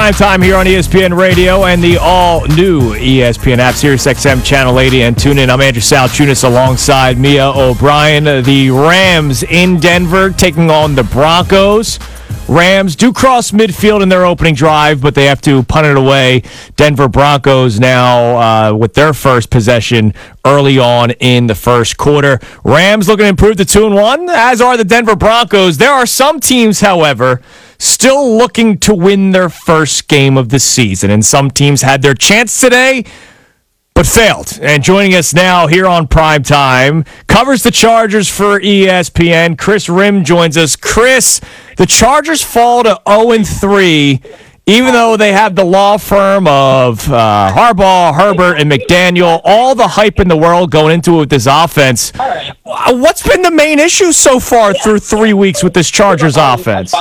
Prime time here on ESPN Radio and the all-new ESPN app, SiriusXM Channel 80, and tune in. I'm Andrew Salchunas alongside Mia O'Brien. The Rams in Denver taking on the Broncos. Rams do cross midfield in their opening drive, but they have to punt it away. Denver Broncos now with their first possession early on in the first quarter. Rams looking to improve to 2-1, as are the Denver Broncos. There are some teams, however, still looking to win their first game of the season, and some teams had their chance today but failed. And joining us now here on Prime Time, covers the Chargers for ESPN, Chris Rim joins us. Chris, the Chargers fall to 0-3, even though they have the law firm of Harbaugh, Herbert, and McDaniel, all the hype in the world going into it with this offense. What's been the main issue so far through 3 weeks with this Chargers offense?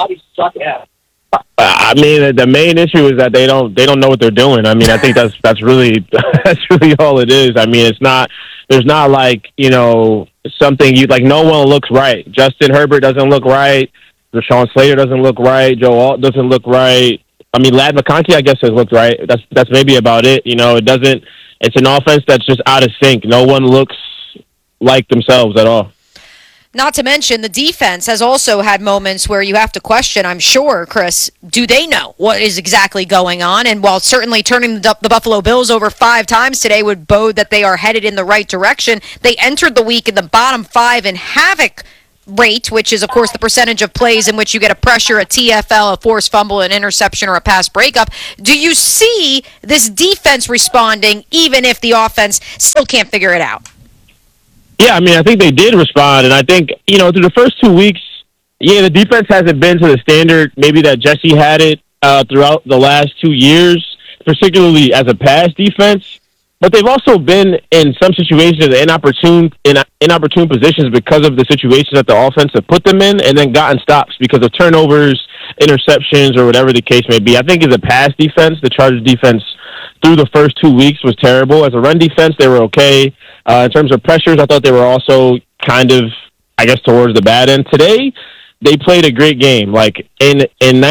I mean, the main issue is that they don't know what they're doing. I mean, I think that's really all it is. I mean, there's not like, something no one looks right. Justin Herbert doesn't look right. Rashawn Slater doesn't look right. Joe Alt doesn't look right. I mean, Ladd McConkey, I guess, has looked right. That's maybe about it. It's an offense that's just out of sync. No one looks like themselves at all. Not to mention, the defense has also had moments where you have to question, I'm sure, Chris, do they know what is exactly going on? And while certainly turning the Buffalo Bills over 5 times today would bode that they are headed in the right direction, they entered the week in the bottom 5 in havoc rate, which is, of course, the percentage of plays in which you get a pressure, a TFL, a forced fumble, an interception, or a pass breakup. Do you see this defense responding even if the offense still can't figure it out? Yeah, I mean, I think they did respond, and I think, through the first 2 weeks, the defense hasn't been to the standard maybe that Jesse had it throughout the last 2 years, particularly as a pass defense. But they've also been in some situations inopportune positions because of the situations that the offense have put them in, and then gotten stops because of turnovers, interceptions, or whatever the case may be. I think as a pass defense, the Chargers defense through the first 2 weeks was terrible. As a run defense, they were okay. In terms of pressures, I thought they were also kind of, towards the bad end. Today, they played a great game. Like, in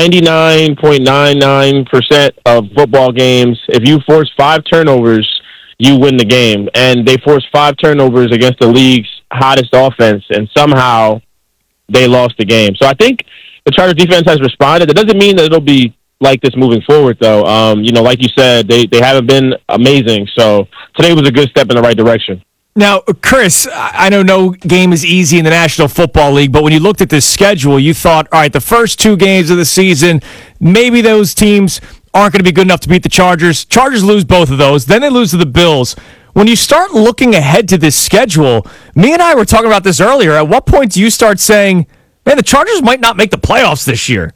99.99% of football games, if you force 5 turnovers, you win the game. And they forced 5 turnovers against the league's hottest offense, and somehow they lost the game. So I think the Chargers defense has responded. That doesn't mean that it'll be like this moving forward, though. Like you said, they haven't been amazing. So today was a good step in the right direction. Now, Chris, I know no game is easy in the National Football League, but when you looked at this schedule, you thought, all right, the first 2 games of the season, maybe those teams aren't going to be good enough to beat the Chargers. Chargers lose both of those. Then they lose to the Bills. When you start looking ahead to this schedule, me and I were talking about this earlier. At what point do you start saying, man, the Chargers might not make the playoffs this year?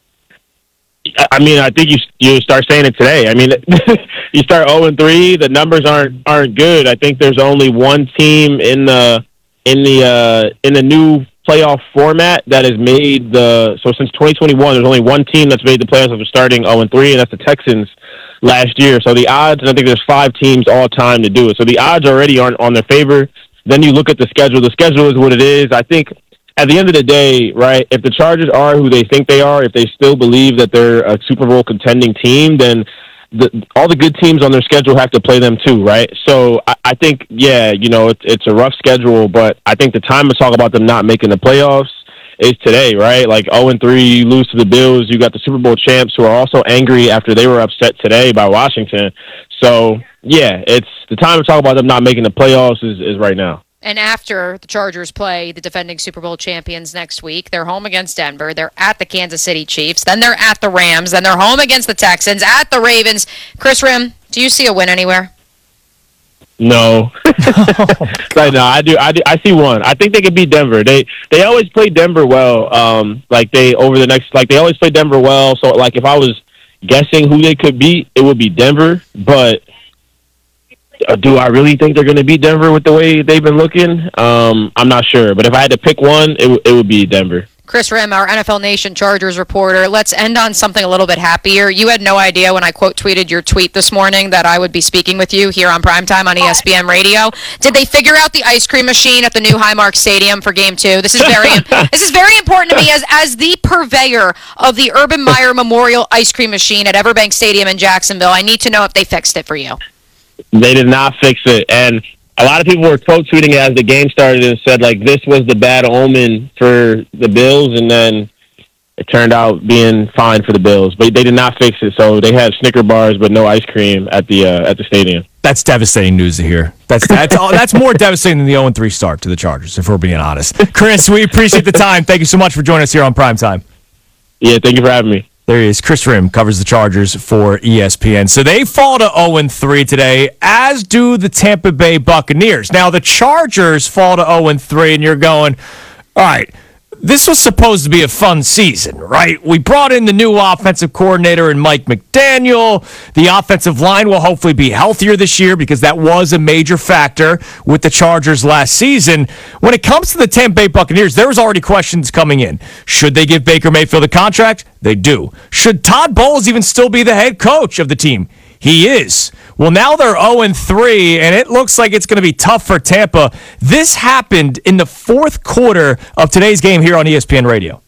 I mean, I think you start saying it today. I mean, you start 0-3. The numbers aren't good. I think there's only one team in the new playoff format that has made so since 2021, there's only one team that's made the playoffs after starting 0-3, and that's the Texans last year. So the odds, and I think there's 5 teams all time to do it. So the odds already aren't on their favor. Then you look at the schedule. The schedule is what it is. I think at the end of the day, right, if the Chargers are who they think they are, if they still believe that they're a Super Bowl contending team, then all the good teams on their schedule have to play them too, right? So I think, it's a rough schedule, but I think the time to talk about them not making the playoffs is today, right? Like 0-3, you lose to the Bills. You got the Super Bowl champs who are also angry after they were upset today by Washington. So, it's the time to talk about them not making the playoffs is right now. And after the Chargers play the defending Super Bowl champions next week, they're home against Denver, they're at the Kansas City Chiefs, then they're at the Rams, then they're home against the Texans, at the Ravens. Chris Rim, do you see a win anywhere? No. No, I do. I see one. I think they could beat Denver. They always play Denver well. They always play Denver well. So, if I was guessing who they could beat, it would be Denver. But do I really think they're going to beat Denver with the way they've been looking? I'm not sure. But if I had to pick one, it would be Denver. Chris Rim, our NFL Nation Chargers reporter. Let's end on something a little bit happier. You had no idea when I quote tweeted your tweet this morning that I would be speaking with you here on Primetime on ESPN Radio. Did they figure out the ice cream machine at the new Highmark Stadium for Game 2? This is very important to me as the purveyor of the Urban Meyer Memorial Ice Cream Machine at Everbank Stadium in Jacksonville. I need to know if they fixed it for you. They did not fix it, and a lot of people were quote tweeting it as the game started and said, like, this was the bad omen for the Bills, and then it turned out being fine for the Bills. But they did not fix it, so they had Snicker bars but no ice cream at the stadium. That's devastating news to hear. That's more devastating than the 0-3 start to the Chargers, if we're being honest. Chris, we appreciate the time. Thank you so much for joining us here on Primetime. Yeah, thank you for having me. There he is. Chris Rim covers the Chargers for ESPN. So they fall to 0-3 today, as do the Tampa Bay Buccaneers. Now, the Chargers fall to 0-3, and you're going, all right, this was supposed to be a fun season, right? We brought in the new offensive coordinator in Mike McDaniel. The offensive line will hopefully be healthier this year because that was a major factor with the Chargers last season. When it comes to the Tampa Bay Buccaneers, there was already questions coming in. Should they give Baker Mayfield a contract? They do. Should Todd Bowles even still be the head coach of the team? He is. Well, now they're 0-3, and it looks like it's going to be tough for Tampa. This happened in the fourth quarter of today's game here on ESPN Radio.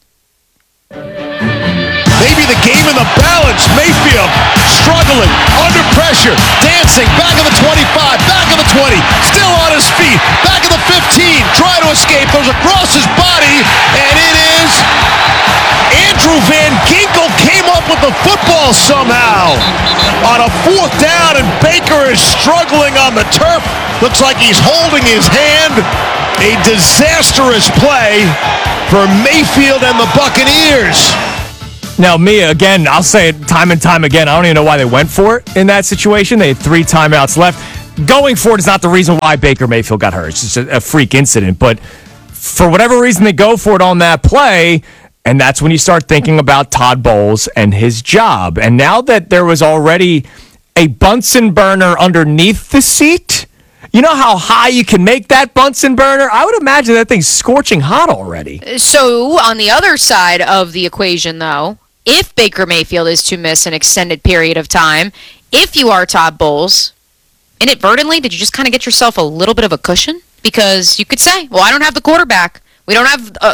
Maybe the game in the balance. Mayfield struggling, under pressure, dancing, back of the 25, back of the 20, still on his feet, back of the 15, trying to escape, goes across his body, and it is Andrew Van Ginkel came up with the football somehow on a fourth down, and Baker is struggling on the turf. Looks like he's holding his hand. A disastrous play for Mayfield and the Buccaneers. Now, Mia, again, I'll say it time and time again, I don't even know why they went for it in that situation. They had 3 timeouts left. Going for it is not the reason why Baker Mayfield got hurt. It's just a freak incident. But for whatever reason, they go for it on that play, and that's when you start thinking about Todd Bowles and his job. And now that there was already a Bunsen burner underneath the seat, you know how high you can make that Bunsen burner? I would imagine that thing's scorching hot already. So on the other side of the equation, though, if Baker Mayfield is to miss an extended period of time, if you are Todd Bowles, inadvertently, did you just kind of get yourself a little bit of a cushion? Because you could say, well, I don't have the quarterback. We don't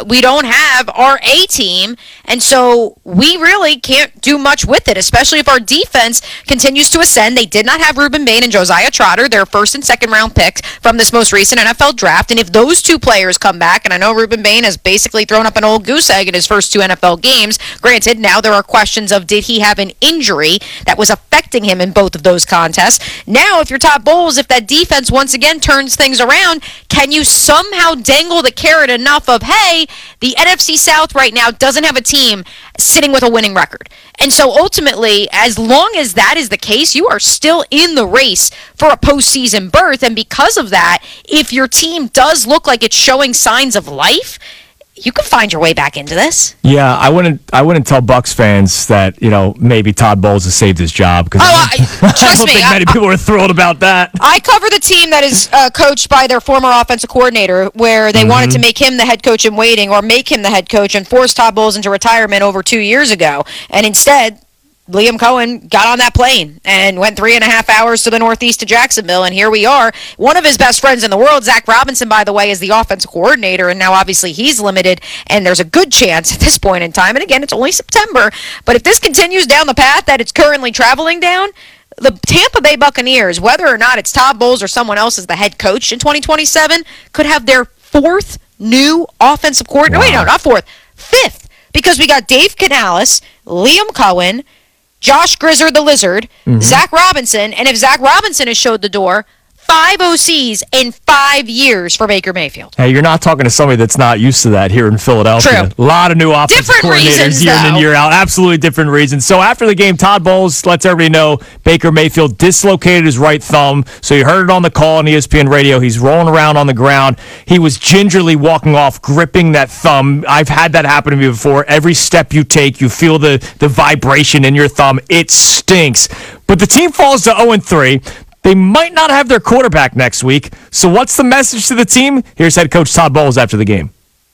have our A team, and so we really can't do much with it, especially if our defense continues to ascend. They did not have Reuben Bain and Josiah Trotter, their first and second round picks from this most recent NFL draft. And if those two players come back, and I know Reuben Bain has basically thrown up an old goose egg in his first 2 NFL games, granted, now there are questions of did he have an injury that was affecting him in both of those contests. Now, if you're Todd Bowles, if that defense once again turns things around, can you somehow dangle the carrot enough of, hey, the NFC South right now doesn't have a team sitting with a winning record. And so ultimately, as long as that is the case, you are still in the race for a postseason berth. And because of that, if your team does look like it's showing signs of life, you can find your way back into this. Yeah, I wouldn't tell Bucs fans that, maybe Todd Bowles has saved his job, because I don't think many people are thrilled about that. I cover the team that is coached by their former offensive coordinator, where they wanted to make him the head coach in waiting, or make him the head coach and force Todd Bowles into retirement over 2 years ago. And instead, Liam Cohen got on that plane and went 3.5 hours to the northeast of Jacksonville, and here we are. One of his best friends in the world, Zach Robinson, by the way, is the offensive coordinator, and now obviously he's limited, and there's a good chance at this point in time, and again, it's only September, but if this continues down the path that it's currently traveling down, the Tampa Bay Buccaneers, whether or not it's Todd Bowles or someone else as the head coach in 2027, could have their 4th new offensive coordinator. Wow. Wait, no, not 4th, 5th, because we got Dave Canales, Liam Cohen, Josh Grizzard the Lizard, Zach Robinson, and if Zach Robinson has showed the door, 5 OCs in 5 years for Baker Mayfield. Hey, you're not talking to somebody that's not used to that here in Philadelphia. True. A lot of new offensive coordinators year in and year out. Absolutely different reasons. So after the game, Todd Bowles lets everybody know Baker Mayfield dislocated his right thumb. So you heard it on the call on ESPN Radio. He's rolling around on the ground. He was gingerly walking off, gripping that thumb. I've had that happen to me before. Every step you take, you feel the vibration in your thumb. It stinks. But the team falls to 0-3. They might not have their quarterback next week. So what's the message to the team? Here's head coach Todd Bowles after the game.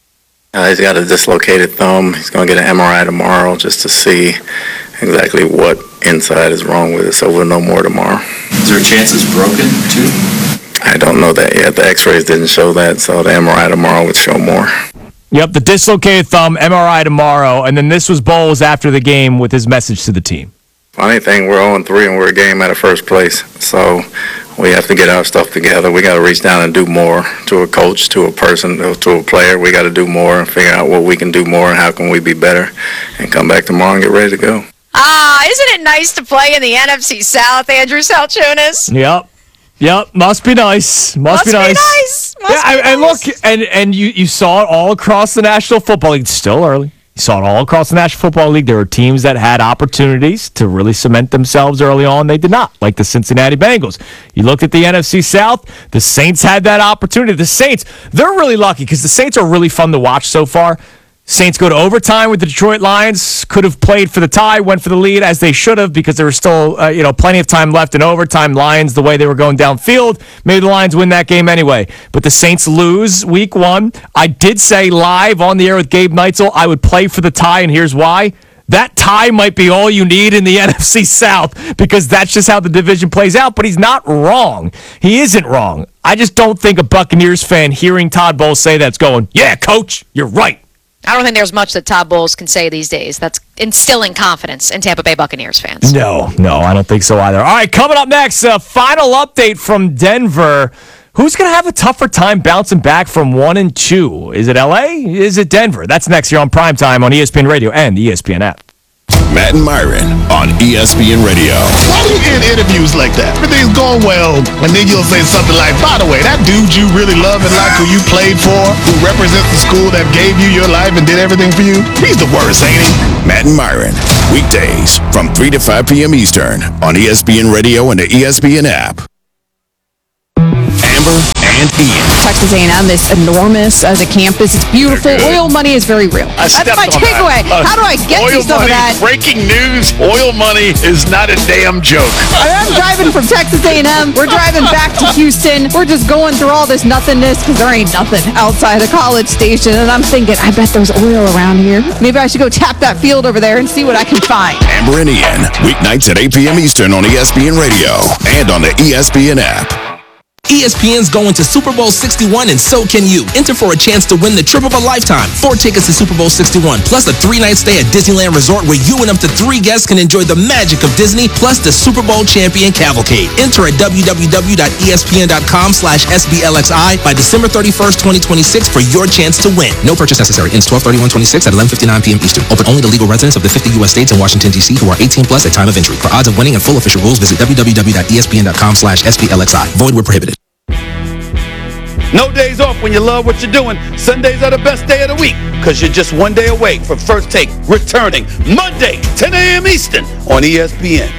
He's got a dislocated thumb. He's going to get an MRI tomorrow just to see exactly what inside is wrong with it, so we'll know more tomorrow. Is there a chance it's broken, too? I don't know that yet. The x-rays didn't show that, so the MRI tomorrow would show more. Yep, the dislocated thumb, MRI tomorrow, and then this was Bowles after the game with his message to the team. Funny thing, we're 0-3 and we're a game out of first place, so we have to get our stuff together. We got to reach down and do more to a coach, to a person, to a player. We got to do more and figure out what we can do more and how can we be better and come back tomorrow and get ready to go. Isn't it nice to play in the NFC South, Andrew Salchonis? Yep, must be nice. Must be nice. And look, and you saw it all across the National Football League. It's still early. You saw it all across the National Football League. There were teams that had opportunities to really cement themselves early on. They did not, like the Cincinnati Bengals. You looked at the NFC South, the Saints had that opportunity. The Saints, they're really lucky because the Saints are really fun to watch so far. Saints go to overtime with the Detroit Lions. Could have played for the tie, went for the lead as they should have because there was still plenty of time left in overtime. Lions, the way they were going downfield, maybe the Lions win that game anyway. But the Saints lose week 1. I did say live on the air with Gabe Neitzel I would play for the tie, and here's why. That tie might be all you need in the NFC South because that's just how the division plays out. But he's not wrong. He isn't wrong. I just don't think a Buccaneers fan hearing Todd Bowles say that's going, yeah, coach, you're right. I don't think there's much that Todd Bowles can say these days that's instilling confidence in Tampa Bay Buccaneers fans. No, I don't think so either. All right, coming up next, final update from Denver. Who's going to have a tougher time bouncing back from 1-2? Is it LA? Is it Denver? That's next here on Primetime on ESPN Radio and the ESPN app. Matt and Myron on ESPN Radio. Why do you get interviews like that? Everything's going well, and then you'll say something like, by the way, that dude you really love and like who you played for, who represents the school that gave you your life and did everything for you, he's the worst, ain't he? Matt and Myron, weekdays from 3 to 5 p.m. Eastern on ESPN Radio and the ESPN app. Amber and Ian. Texas A&M is enormous as a campus. It's beautiful. Oil money is very real. That's my takeaway. How do I get you some of that? Breaking news, oil money is not a damn joke. I'm driving from Texas A&M. We're driving back to Houston. We're just going through all this nothingness because there ain't nothing outside the College Station. And I'm thinking, I bet there's oil around here. Maybe I should go tap that field over there and see what I can find. Amber and Ian, weeknights at 8 p.m. Eastern on ESPN Radio and on the ESPN app. ESPN's going to Super Bowl 61 and so can you. Enter for a chance to win the trip of a lifetime. 4 tickets to Super Bowl 61, plus a 3-night stay at Disneyland Resort where you and up to 3 guests can enjoy the magic of Disney, plus the Super Bowl champion cavalcade. Enter at www.espn.com/SBLXI by December 31st, 2026 for your chance to win. No purchase necessary. Ends 12/31/26 at 11:59 p.m. Eastern. Open only to legal residents of the 50 U.S. states and Washington, D.C. who are 18 plus at time of entry. For odds of winning and full official rules, visit www.espn.com/SBLXI. Void where prohibited. No days off when you love what you're doing. Sundays are the best day of the week because you're just one day away from First Take returning Monday, 10 a.m. Eastern on ESPN.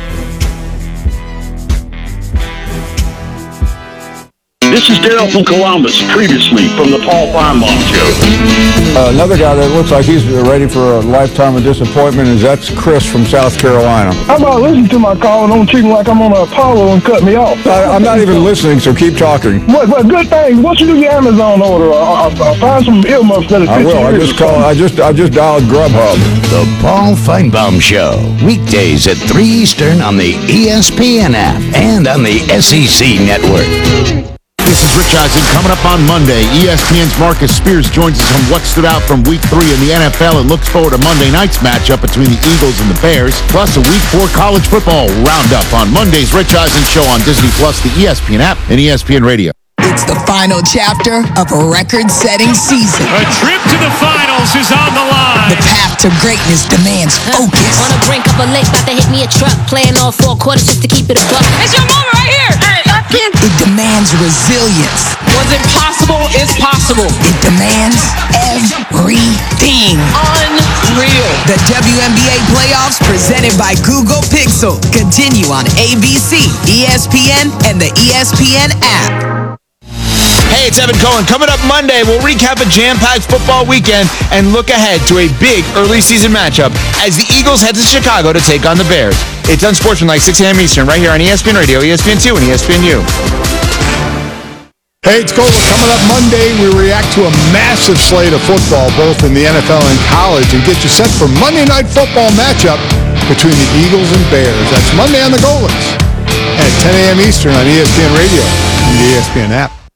This is Dale from Columbus, previously from the Paul Feinbaum Show. Another guy that looks like he's ready for a lifetime of disappointment that's Chris from South Carolina. How about listening to my call and don't treat me like I'm on Apollo and cut me off? I'm not even listening, so keep talking. What good thing? Once you do your Amazon order, I'll find some earmuffs that I will. I just dialed Grubhub. The Paul Feinbaum Show, weekdays at 3 Eastern on the ESPN app and on the SEC Network. This is Rich Eisen. Coming up on Monday, ESPN's Marcus Spears joins us on what stood out from Week 3 in the NFL and looks forward to Monday night's matchup between the Eagles and the Bears, plus a Week 4 college football roundup on Monday's Rich Eisen Show on Disney+, the ESPN app, and ESPN Radio. It's the final chapter of a record-setting season. A trip to the finals is on the line. The path to greatness demands focus. On the brink of a lake, about to hit me a truck. Playing all 4 quarters just to keep it a buck. It's your moment right here. It demands resilience. What's impossible is possible. It demands everything. Unreal. The WNBA playoffs presented by Google Pixel continue on ABC, ESPN, and the ESPN app. Hey, it's Evan Cohen. Coming up Monday, we'll recap a jam-packed football weekend and look ahead to a big early season matchup as the Eagles head to Chicago to take on the Bears. It's Unsportsmanlike, 6 a.m. Eastern, right here on ESPN Radio, ESPN2, and ESPNU. Hey, it's Gola. Coming up Monday, we react to a massive slate of football, both in the NFL and college, and get you set for Monday Night Football matchup between the Eagles and Bears. That's Monday on the Golas at 10 a.m. Eastern on ESPN Radio and the ESPN app.